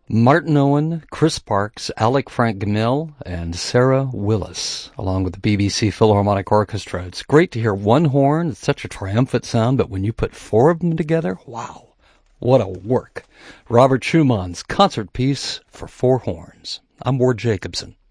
Martin Owen, Chris Parks, Alec Frank Gamil, and Sarah Willis, along with the BBC Philharmonic Orchestra. It's great to hear one horn. It's such a triumphant sound, but when you put four of them together, wow, what a work. Robert Schumann's concert piece for four horns. I'm Ward Jacobson.